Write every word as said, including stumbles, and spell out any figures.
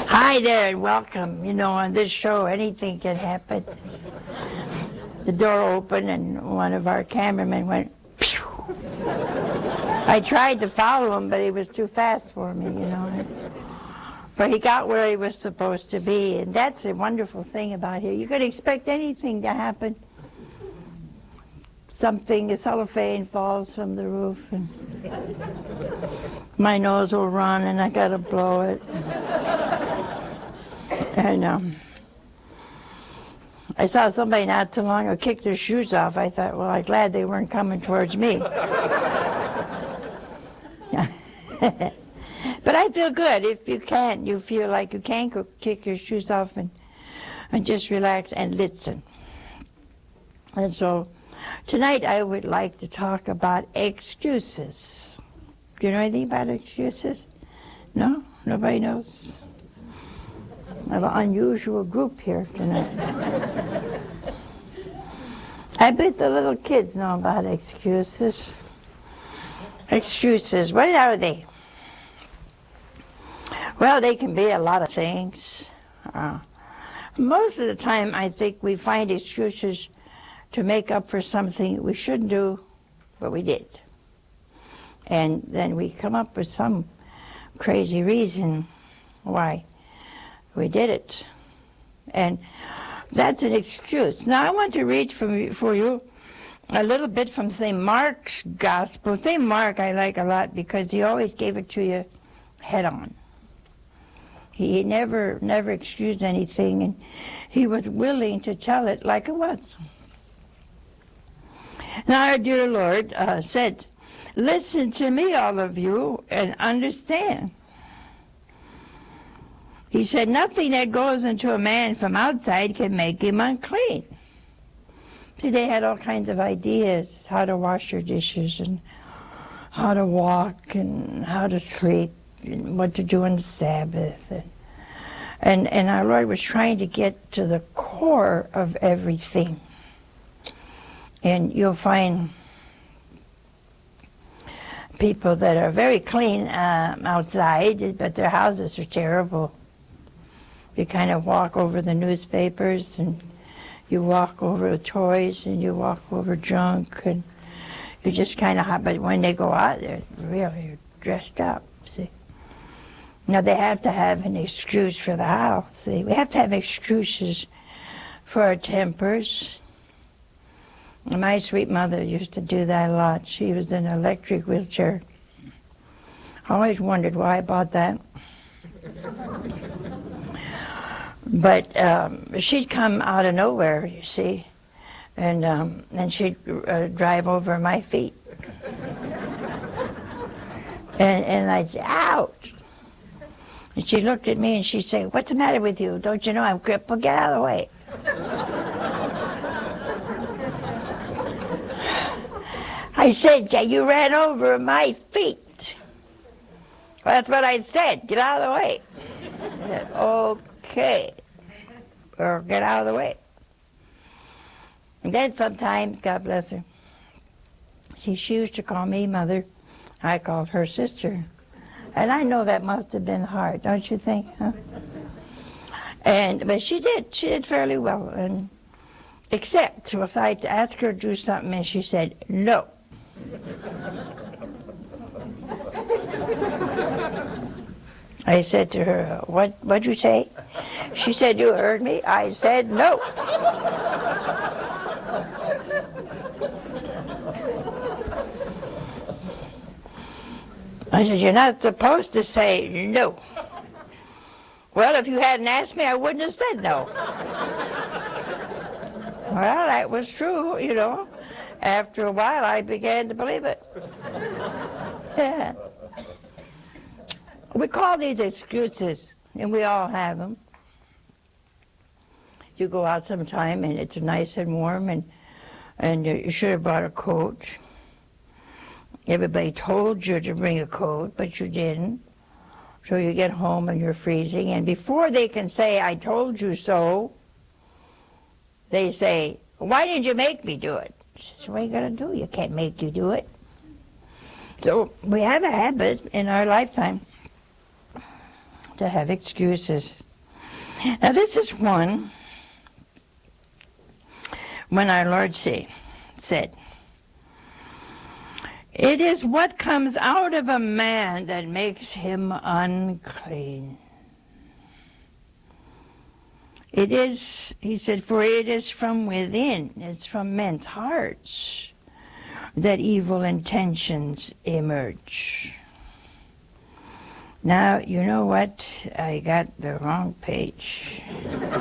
Hi there and welcome. You know, on this show, anything can happen. The door opened and one of our cameramen went, pew. I tried to follow him, but he was too fast for me, you know. But he got where he was supposed to be, and that's a wonderful thing about here. You could expect anything to happen. Something, a cellophane falls from the roof, and my nose will run, and I gotta blow it. And um, I saw somebody not too long ago kick their shoes off. I thought, well, I'm glad they weren't coming towards me. But I feel good. If you can, you feel like you can go kick your shoes off and, and just relax and listen. And so tonight I would like to talk about excuses. Do you know anything about excuses? No? Nobody knows? I have an unusual group here tonight. I bet the little kids know about excuses. Excuses, what are they? Well, they can be a lot of things. Uh, most of the time, I think we find excuses to make up for something we shouldn't do, but we did. And then we come up with some crazy reason why we did it. And that's an excuse. Now, I want to read from, for you a little bit from Saint Mark's Gospel. Saint Mark I like a lot because he always gave it to you head on. He never, never excused anything, and he was willing to tell it like it was. Now, our dear Lord uh, said, "Listen to me, all of you, and understand." He said, "Nothing that goes into a man from outside can make him unclean." See, they had all kinds of ideas, how to wash your dishes, and how to walk, and how to sleep, and what to do on the Sabbath. And, and, and our Lord was trying to get to the core of everything. And you'll find people that are very clean uh, outside, but their houses are terrible. You kind of walk over the newspapers, and you walk over the toys, and you walk over junk, and you just kind of, but when they go out, they're really dressed up, see. Now, they have to have an excuse for the house, see. We have to have excuses for our tempers. My sweet mother used to do that a lot. She was in an electric wheelchair. I always wondered why I bought that. But um, she'd come out of nowhere, you see, and um, and she'd uh, drive over my feet. and, and I'd say, "Ouch!" And she looked at me and she'd say, "What's the matter with you? Don't you know I'm crippled? Get out of the way." I said, "Yeah, you ran over my feet." Well, that's what I said. Get out of the way. I said, "Okay, or get out of the way." And then sometimes, God bless her, see, she used to call me mother. I called her sister. And I know that must have been hard, don't you think? Huh? And but she did. She did fairly well. And except if I had to ask her to do something and she said, "No." I said to her, what, what'd you say? She said, "You heard me." I said, "No." I said, "You're not supposed to say no." "Well, if you hadn't asked me, I wouldn't have said no." Well, that was true, you know. After a while, I began to believe it. Yeah. We call these excuses, and we all have them. You go out sometime, and it's nice and warm, and, and you should have brought a coat. Everybody told you to bring a coat, but you didn't. So you get home, and you're freezing, and before they can say, "I told you so," they say, "Why didn't you make me do it?" I said, "What are you going to do? You can't make you do it." So we have a habit in our lifetime to have excuses. Now this is one when our Lord say, said, "It is what comes out of a man that makes him unclean." It is, he said, for it is from within, it's from men's hearts that evil intentions emerge. Now, you know what? I got the wrong page.